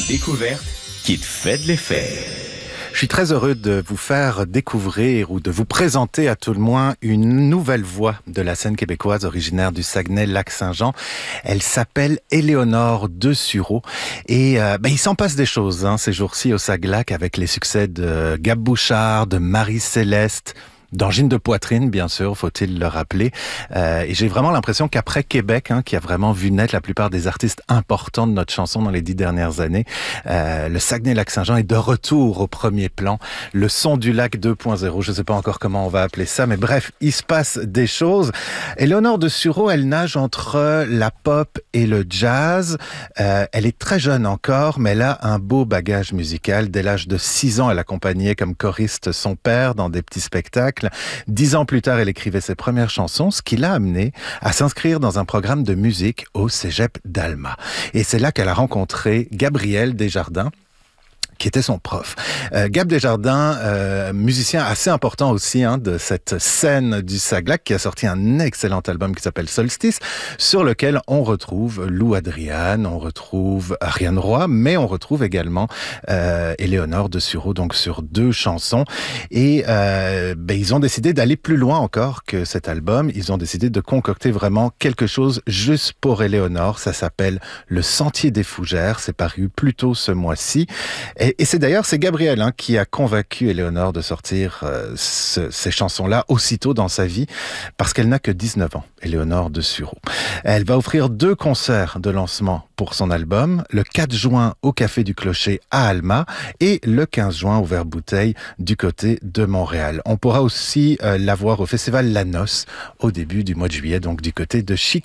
découverte qui te fait de l'effet. Je suis très heureux de vous faire découvrir ou de vous présenter à tout le moins une nouvelle voix de la scène québécoise originaire du Saguenay-Lac-Saint-Jean. Elle s'appelle Éléonore Dessureau et il s'en passe des choses ces jours-ci au Saglac avec les succès de Gab Bouchard, de Marie-Céleste, d'angine de poitrine, bien sûr, faut-il le rappeler. Et j'ai vraiment l'impression qu'après Québec, qui a vraiment vu naître la plupart des artistes importants de notre chanson dans les 10 dernières années, le Saguenay-Lac-Saint-Jean est de retour au premier plan. Le son du lac 2.0, je ne sais pas encore comment on va appeler ça, mais bref, il se passe des choses. Éléonore Dessureau, elle nage entre la pop et le jazz. Elle est très jeune encore, mais elle a un beau bagage musical. Dès l'âge de 6 ans, elle accompagnait comme choriste son père dans des petits spectacles. 10 ans plus tard, elle écrivait ses premières chansons, ce qui l'a amenée à s'inscrire dans un programme de musique au Cégep d'Alma. Et c'est là qu'elle a rencontré Gabriel Desjardins, qui était son prof. Gab Desjardins, musicien assez important aussi de cette scène du Saglac, qui a sorti un excellent album qui s'appelle Solstice, sur lequel on retrouve Lou Adrian, on retrouve Ariane Roy, mais on retrouve également Éléonore Dessureau, donc sur 2 chansons. Et ils ont décidé d'aller plus loin encore que cet album. Ils ont décidé de concocter vraiment quelque chose juste pour Éléonore. Ça s'appelle Le Sentier des Fougères. C'est paru plus tôt ce mois-ci. Et c'est Gabriel qui a convaincu Éléonore de sortir ces chansons-là aussitôt dans sa vie, parce qu'elle n'a que 19 ans, Éléonore Dessureau. Elle va offrir 2 concerts de lancement pour son album, le 4 juin au Café du Clocher à Alma et le 15 juin au Vert-Bouteille du côté de Montréal. On pourra aussi la voir au Festival La Noce au début du mois de juillet, donc du côté de Chicoutimi.